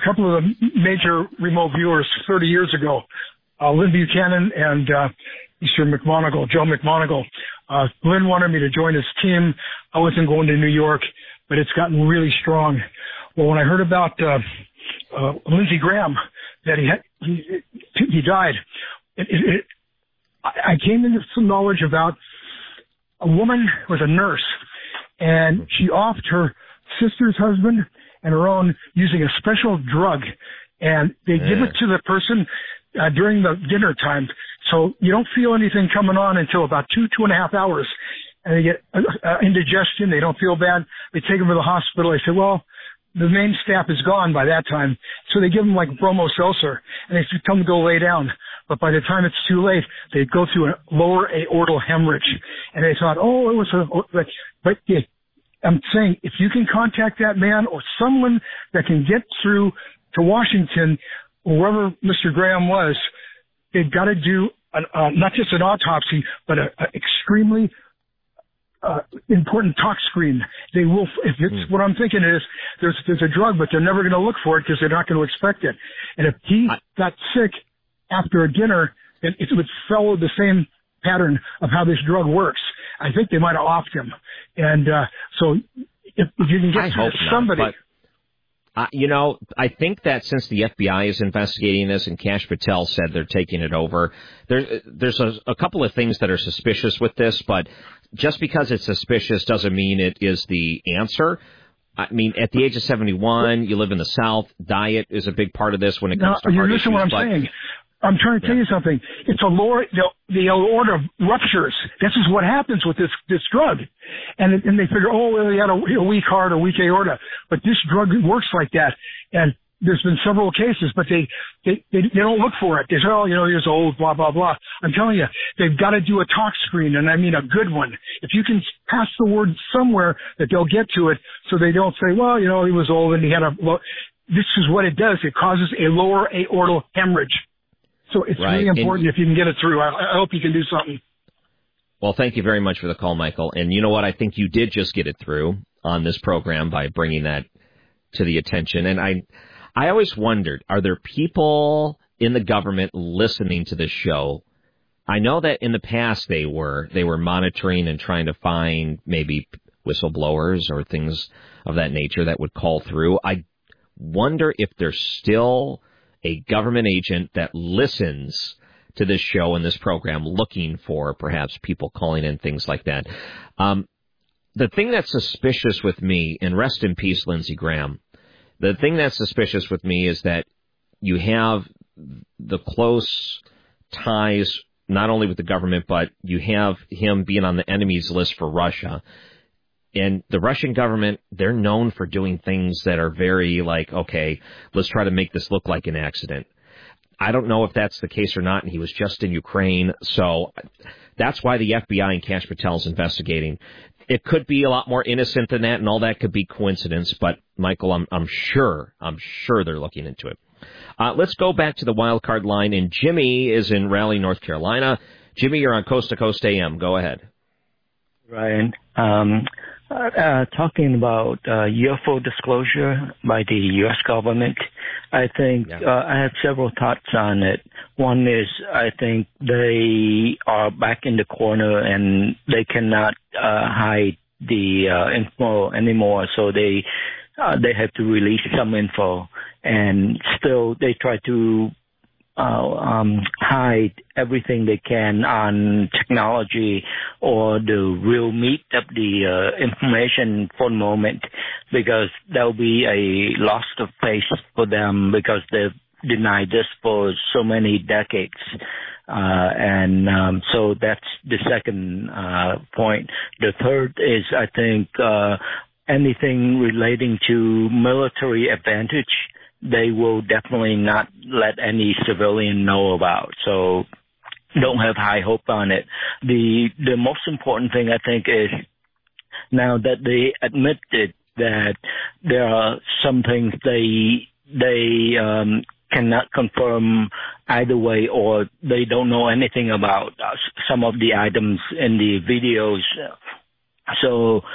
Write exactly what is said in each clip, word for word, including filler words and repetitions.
couple of the major remote viewers thirty years ago, uh, Lynn Buchanan and uh, Mister McMonagle, Joe McMonagle. Uh, Lynn wanted me to join his team. I wasn't going to New York, but it's gotten really strong. Well, when I heard about uh, uh, Lindsey Graham, that he had, he, he died, it, it, it, I came into some knowledge about a woman who was a nurse, and she offed her sister's husband and her own using a special drug, and they yeah. give it to the person uh, during the dinner time, so you don't feel anything coming on until about two, two and a half hours, and they get uh, uh, indigestion. They don't feel bad. They take them to the hospital. They say, well, the main staff is gone by that time, so they give them like bromo seltzer, and they tell them to go lay down. But by the time it's too late, they go through a lower aortal hemorrhage, and they thought, oh, it was a, but, but yeah, I'm saying if you can contact that man or someone that can get through to Washington, or wherever Mister Graham was, they've got to do an, uh, not just an autopsy, but an extremely uh, important tox screen. They will, if it's mm. what I'm thinking is there's there's a drug, but they're never going to look for it because they're not going to expect it. And if he I, got sick after a dinner, it, it would follow the same pattern of how this drug works. I think they might have offed him. And uh, so if, if you can get to somebody. Not, but, uh, you know, I think that since the F B I is investigating this and Kash Patel said they're taking it over, there, there's a, a couple of things that are suspicious with this, but just because it's suspicious doesn't mean it is the answer. I mean, at the age of seventy-one, you live in the South. Diet is a big part of this when it comes no, to heart you listen issues. What I'm but, saying. I'm trying to tell yeah. you something. It's a lower, the, the aorta ruptures. This is what happens with this, this drug. And, and they figure, oh, well, he had a, a weak heart, a weak aorta. But this drug works like that. And there's been several cases, but they, they, they, they don't look for it. They say, oh, you know, he's old, blah, blah, blah. I'm telling you, they've got to do a tox screen, and I mean a good one. If you can pass the word somewhere that they'll get to it so they don't say, well, you know, he was old and he had a low. This is what it does. It causes a lower aortal hemorrhage. So it's right. really important and, if you can get it through. I, I hope you can do something. Well, thank you very much for the call, Michael. And you know what? I think you did just get it through on this program by bringing that to the attention. And I, I always wondered, are there people in the government listening to this show? I know that in the past they were. They were monitoring and trying to find maybe whistleblowers or things of that nature that would call through. I wonder if there's still a government agent that listens to this show and this program looking for perhaps people calling in, things like that. Um, the thing that's suspicious with me, and rest in peace, Lindsey Graham, the thing that's suspicious with me is that you have the close ties not only with the government, but you have him being on the enemies list for Russia. And the Russian government, they're known for doing things that are very like, okay, let's try to make this look like an accident. I don't know if that's the case or not, and he was just in Ukraine. So that's why the F B I and Kash Patel is investigating. It could be a lot more innocent than that, and all that could be coincidence. But, Michael, I'm, I'm sure, I'm sure they're looking into it. Uh, let's go back to the wild card line, and Jimmy is in Raleigh, North Carolina. Jimmy, you're on Coast to Coast A M. Go ahead. Ryan, um, uh, talking about uh, U F O disclosure by the U S government, I think yeah. uh, I have several thoughts on it. One is I think they are back in the corner and they cannot uh, hide the uh, info anymore, so they uh, they have to release some info, and still they try to Uh, um, hide everything they can on technology or the real meat of the uh, information for the moment, because there'll be a loss of face for them because they've denied this for so many decades. Uh, and um, so that's the second uh, point. The third is, I think, uh, anything relating to military advantage, they will definitely not let any civilian know about. So don't have high hope on it. The the most important thing, I think, is now that they admitted that there are some things they they um, cannot confirm either way, or they don't know anything about uh, some of the items in the videos. So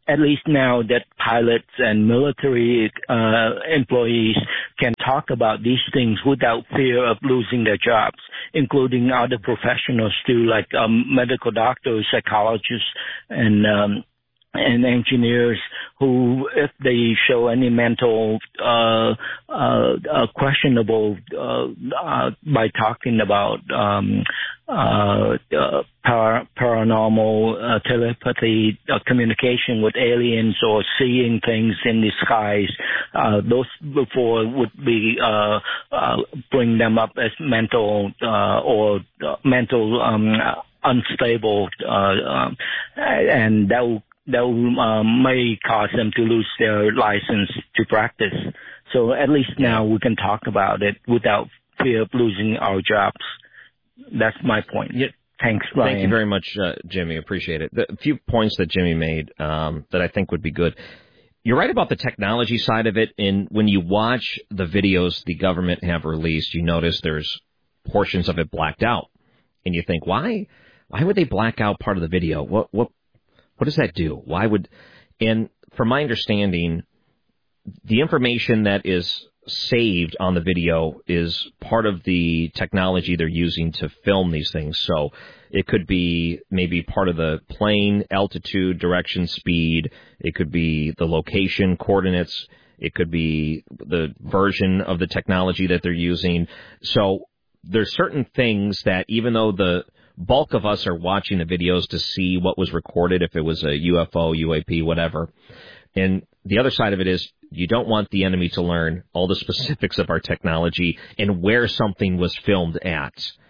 at least now that pilots and military uh, employees can talk about these things without fear of losing their jobs, including other professionals too, like um, medical doctors, psychologists, and um, and engineers who, if they show any mental uh, uh, uh, questionable uh, uh, by talking about um, uh, uh, par- paranormal uh, telepathy, uh, communication with aliens, or seeing things in the skies, uh, those before would be uh, uh, bring them up as mental uh, or uh, mental um, unstable, uh, um, and that will that um, may cause them to lose their license to practice. So at least now we can talk about it without fear of losing our jobs. That's my point. Yeah. Thanks, Ryan. Thank you very much, uh, Jimmy. Appreciate it. The few points that Jimmy made um, that I think would be good. You're right about the technology side of it. And when you watch the videos the government have released, you notice there's portions of it blacked out. And you think, why? Why would they black out part of the video? What? What? What does that do? Why would, and from my understanding, the information that is saved on the video is part of the technology they're using to film these things. So it could be maybe part of the plane, altitude, direction, speed. It could be the location, coordinates. It could be the version of the technology that they're using. So there's certain things that even though the bulk of us are watching the videos to see what was recorded, if it was a U F O, U A P, whatever. And the other side of it is you don't want the enemy to learn all the specifics of our technology and where something was filmed at.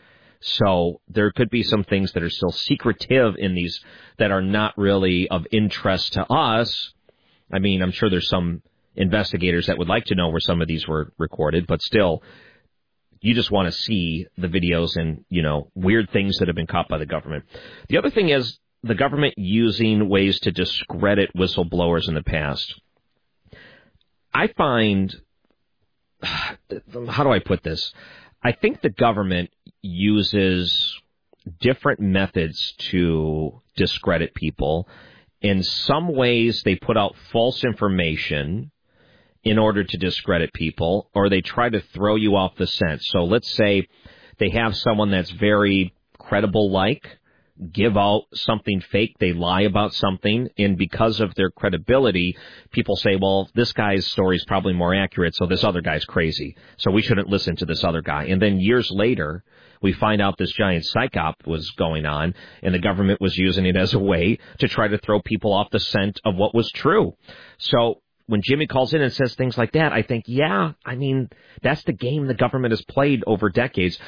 So there could be some things that are still secretive in these that are not really of interest to us. I mean, I'm sure there's some investigators that would like to know where some of these were recorded, but still, you just want to see the videos and, you know, weird things that have been caught by the government. The other thing is the government using ways to discredit whistleblowers in the past. I find, how do I put this? I think the government uses different methods to discredit people. In some ways, they put out false information in order to discredit people, or they try to throw you off the scent. So let's say they have someone that's very credible-like, give out something fake, they lie about something, and because of their credibility, people say, well, this guy's story is probably more accurate, so this other guy's crazy, so we shouldn't listen to this other guy. And then years later, we find out this giant psych op was going on, and the government was using it as a way to try to throw people off the scent of what was true. So when Jimmy calls in and says things like that, I think, yeah, I mean, that's the game the government has played over decades.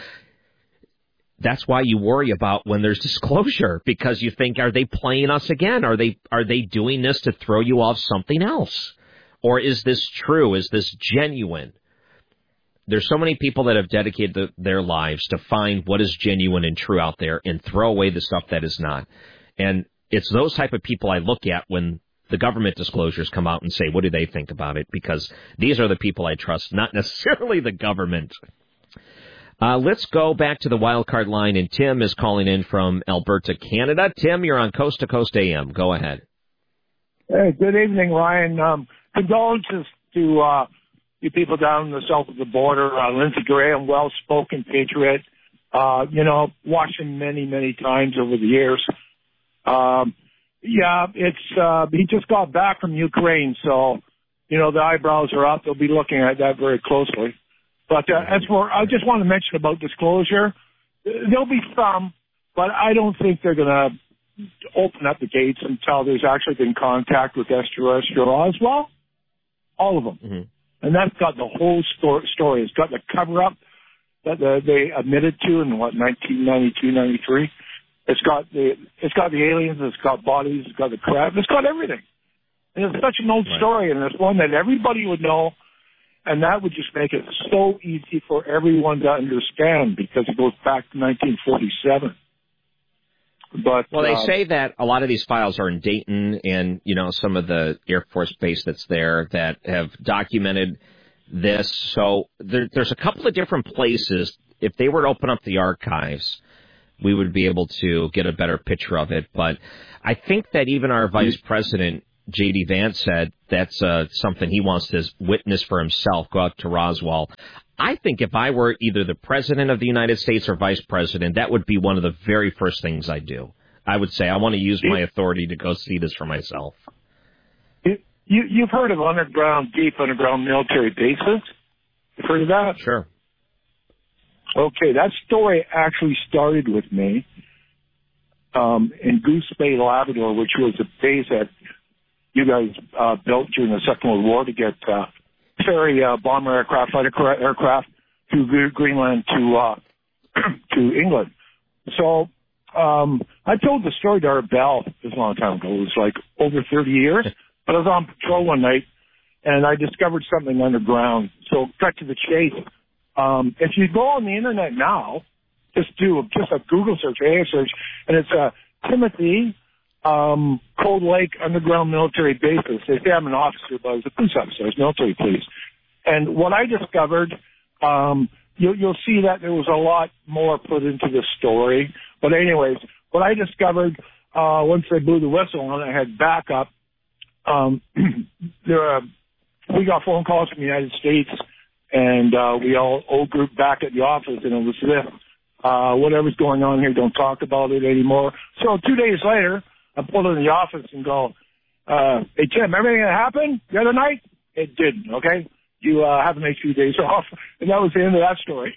That's why you worry about when there's disclosure, because you think, are they playing us again? Are they are they doing this to throw you off something else? Or is this true? Is this genuine? There's so many people that have dedicated the, their lives to find what is genuine and true out there and throw away the stuff that is not. And it's those type of people I look at when the government disclosures come out and say, what do they think about it? Because these are the people I trust, not necessarily the government. Uh, let's go back to the wild card line, and Tim is calling in from Alberta, Canada. Tim, you're on Coast to Coast A M. Go ahead. Hey, good evening, Ryan. Um, condolences to uh, you people down the south of the border. Uh, Lindsey Graham, well-spoken patriot. Uh, you know, watched him many, many times over the years. Um, yeah, it's uh, he just got back from Ukraine, so you know the eyebrows are up. They'll be looking at that very closely. But uh, as for, I just want to mention about disclosure. There'll be some, but I don't think they're going to open up the gates until there's actually been contact with extraterrestrial as well. All of them. Mm-hmm. And that's got the whole sto- story. It's got the cover-up that the, they admitted to in, what, nineteen ninety-two, ninety-three. It's got the, it's got the aliens, it's got bodies, it's got the crab, it's got everything. And it's such an old right. story, and it's one that everybody would know. And that would just make it so easy for everyone to understand because it goes back to nineteen forty-seven. But well, they uh, say that a lot of these files are in Dayton and, you know, some of the Air Force base that's there that have documented this. So there, there's a couple of different places. If they were to open up the archives, we would be able to get a better picture of it. But I think that even our vice president J D. Vance said that's uh, something he wants to witness for himself, go out to Roswell. I think if I were either the president of the United States or vice president, that would be one of the very first things I do. I would say I want to use my authority to go see this for myself. You, you've heard of underground, deep underground military bases? You've heard of that? Sure. Okay, that story actually started with me um, in Goose Bay, Labrador, which was a base that you guys uh, built during the Second World War to get uh, ferry uh, bomber aircraft, fighter aircraft through Greenland to uh, to England. So um, I told the story to Art Bell. It was a long time ago. It was like over thirty years. But I was on patrol one night, and I discovered something underground. So cut to the chase. Um, if you go on the internet now, just do just a Google search, A I search, and it's a Timothy um, Cold Lake Underground Military Bases. They say I'm an officer, but I was a police officer. I was military police. And what I discovered, um, you'll, you'll see that there was a lot more put into the story. But anyways, what I discovered uh, once they blew the whistle and I had backup, um, there uh, we got phone calls from the United States, and uh, we all old group back at the office, and it was this. Uh, whatever's going on here, don't talk about it anymore. So two days later, I pulled in the office and go, uh, hey, Tim, everything that happened the other night? It didn't, okay? You uh, have a nice few days off. And that was the end of that story.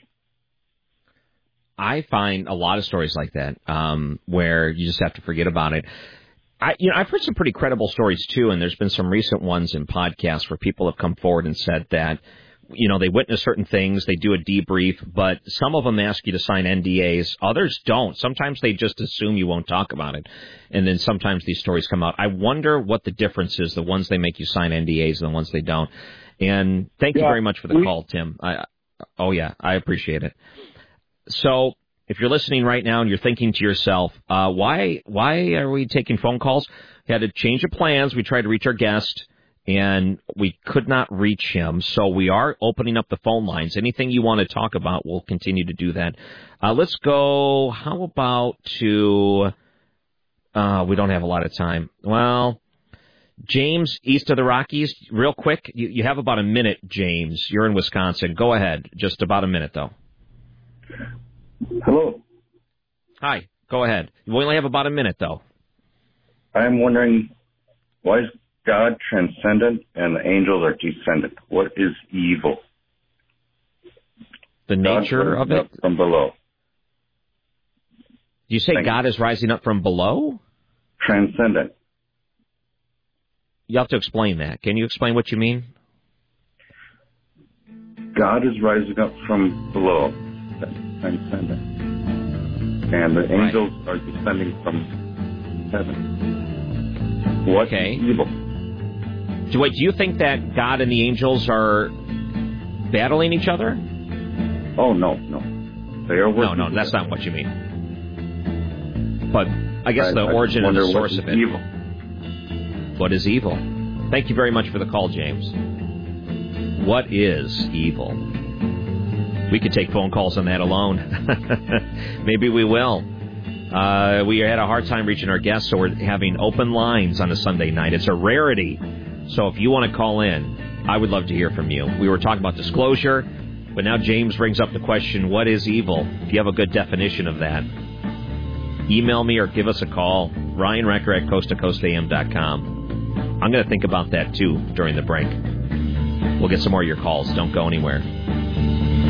I find a lot of stories like that um, where you just have to forget about it. I, you know, I've heard some pretty credible stories, too, and there's been some recent ones in podcasts where people have come forward and said that, you know, they witness certain things, they do a debrief, but some of them ask you to sign N D As. Others don't. Sometimes they just assume you won't talk about it, and then sometimes these stories come out. I wonder what the difference is, the ones they make you sign N D As and the ones they don't. And thank yeah, you very much for the we, call, Tim. I, oh, yeah, I appreciate it. So if you're listening right now and you're thinking to yourself, uh, why why are we taking phone calls? We had a change of plans. We tried to reach our guest, and we could not reach him. So we are opening up the phone lines. Anything you want to talk about, we'll continue to do that. Uh, let's go, how about to, uh, we don't have a lot of time. Well, James, east of the Rockies, real quick. You, you have about a minute, James. You're in Wisconsin. Go ahead. Just about a minute, though. Hello. Hi. Go ahead. We only have about a minute, though. I'm wondering, why is God transcendent and the angels are descendant? What is evil? The nature of it? From below. You say Thank God you. is rising up from below? Transcendent. You have to explain that. Can you explain what you mean? God is rising up from below. That's transcendent. And the angels right. are descending from heaven. What okay. is evil? Do, wait, do you think that God and the angels are battling each other? Oh, no, no. They are working No, no, that's together. not what you mean. But I guess I, the I origin and the source of it. Evil. What is evil? Thank you very much for the call, James. What is evil? We could take phone calls on that alone. Maybe we will. Uh, we had a hard time reaching our guests, so we're having open lines on a Sunday night. It's a rarity. So if you want to call in, I would love to hear from you. We were talking about disclosure, but now James brings up the question, what is evil? If you have a good definition of that, email me or give us a call. Ryan Recker at coast to coast a m dot com. I'm going to think about that, too, during the break. We'll get some more of your calls. Don't go anywhere.